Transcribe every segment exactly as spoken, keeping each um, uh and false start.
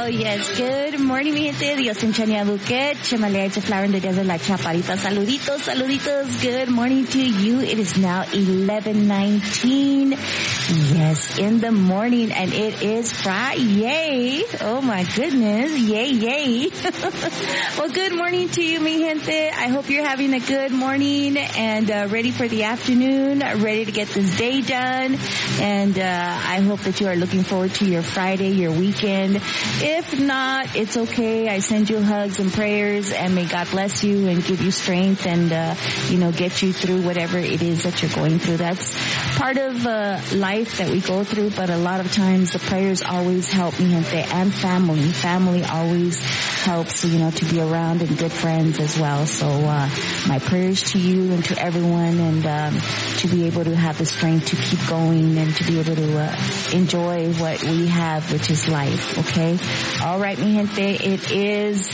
yes. Good morning, mi gente. Dios en Chania Buket. Chamalea Flower in the Desert, La Chaparita. Saluditos, saluditos. Good morning to you. It is now eleven nineteen. Yes, in the morning, and it is Friday. Oh my goodness. Yay, yay. Well, good morning to you, mi gente. I hope you're having a good morning and uh, ready for the afternoon, ready to get this day done. And uh, I hope that you are looking forward to your Friday, your weekend. If not, it's okay. I send you hugs and prayers, and may God bless you and give you strength and, uh, you know, get you through whatever it is that you're going through. That's part of uh, life that we go through, but a lot of times the prayers always help, mi gente, and family. Family always helps, you know, to be around, and good friends as well. So uh, my prayers to you and to everyone, and um, to be able to have the strength to keep going and to be able to uh, enjoy what we have, which is life, okay? All right, mi gente, it is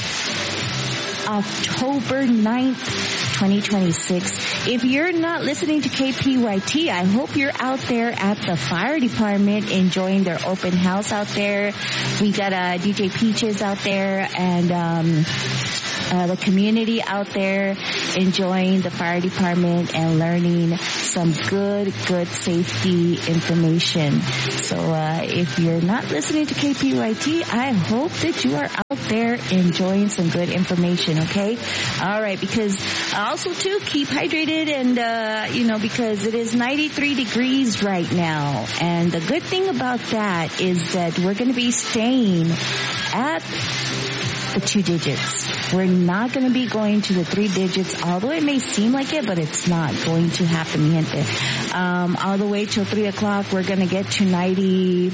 October ninth, twenty twenty-six. If you're not listening to K P Y T, I hope you're out there at the fire department enjoying their open house out there. We got uh, D J Peaches out there, and um Uh, the community out there enjoying the fire department and learning some good, good safety information. So uh, if you're not listening to K P Y T, I hope that you are out there enjoying some good information, okay? All right, because also, too, keep hydrated, and, uh, you know, because it is ninety-three degrees right now. And the good thing about that is that we're going to be staying at the two digits. We're not going to be going to the three digits, although it may seem like it, but it's not going to happen, mi gente. Um, all the way till three o'clock, we're going to get to ninety,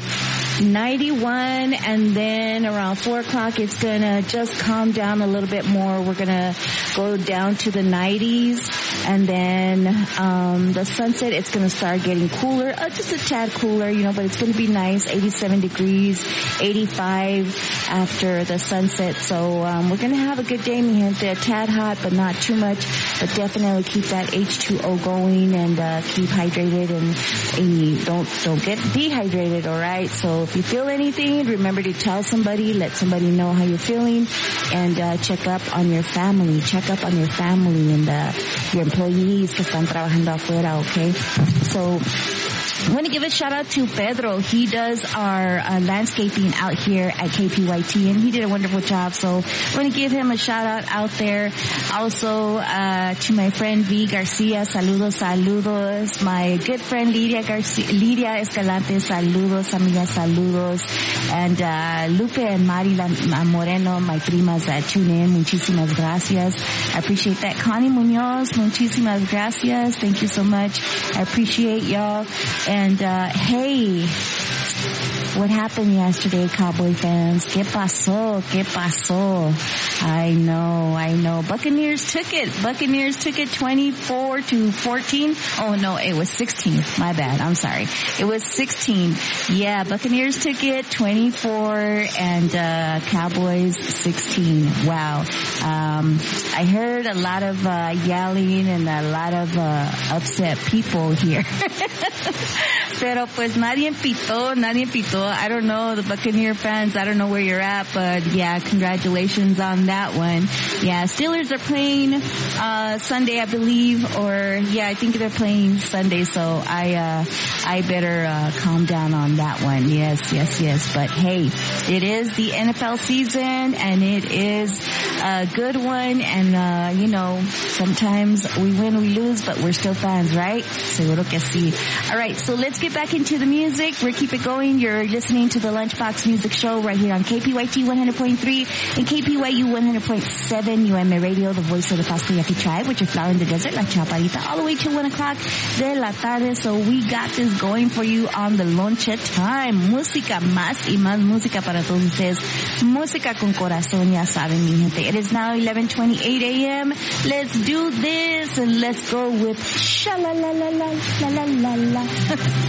ninety-one, and then around four o'clock, it's going to just calm down a little bit more. We're going to go down to the nineties, and then um, the sunset, it's going to start getting cooler, uh, just a tad cooler, you know, but it's going to be nice, eighty-seven degrees, eighty-five after the sunset. So um, we're going to have a good day, mi gente. A tad hot, but not too much. But definitely keep that H two O going, and uh, keep hydrated, and, and don't don't get dehydrated. All right. So if you feel anything, remember to tell somebody, let somebody know how you're feeling, and uh, check up on your family. Check up on your family and uh, your employees que están trabajando afuera. Okay. So I want to give a shout out to Pedro. He does our uh, landscaping out here at K P Y T, and he did a wonderful job. So I want to give him a shout out out there. Also uh, to my friend V Garcia, saludos, saludos. My good friend Lidia Garcia, Lidia Escalante, saludos, amiga, saludos. And uh, Lupe and Mari Moreno, my primas that tune in, muchísimas gracias. I appreciate that. Connie Munoz, muchísimas gracias. Thank you so much. I appreciate y'all. And, uh, hey, what happened yesterday, Cowboy fans? ¿Qué pasó? ¿Qué pasó? I know, I know. Buccaneers took it. Buccaneers took it twenty-four to fourteen. Oh no, it was sixteen. My bad. I'm sorry. It was sixteen. Yeah, Buccaneers took it twenty-four, and, uh, Cowboys sixteen. Wow. Um, I heard a lot of, uh, yelling and a lot of, uh, upset people here. Pero pues nadie pitó, nadie pitó. I don't know, the Buccaneer fans, I don't know where you're at, but yeah, congratulations on that one. Yeah, Steelers are playing, uh, Sunday, I believe, or yeah, I think they're playing Sunday, so I, uh, I better, uh, calm down on that one. Yes, yes, yes. But hey, it is the N F L season, and it is a good one, and, uh, you know, sometimes we win, we lose, but we're still fans, right? Seguro que sí. Alright, so let's get back into the music. We're keep it going. You're listening to the Lunchbox Music Show right here on K P Y T one hundred point three and K P Y U one hundred point seven U M A Radio, the voice of the Pasco Yaqui tribe, which is Flower in the Desert, La Chaparita, all the way till one o'clock de la tarde. So we got this going for you on the Lonche Time. Música, más y más música para todos ustedes. Música con corazón, ya saben, mi gente. It is now eleven twenty-eight a m Let's do this, and let's go with sha la la la la la la la la.